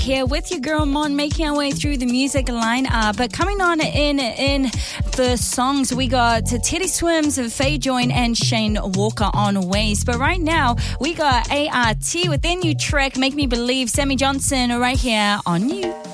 Here with your girl Mon, making our way through the music lineup. But coming on in the songs, we got Teddy Swims, Faye Joyne, and Shane Walker on Waves. But right now, we got ART with their new track, Make Me Believe, Sammy Johnson, right here on You.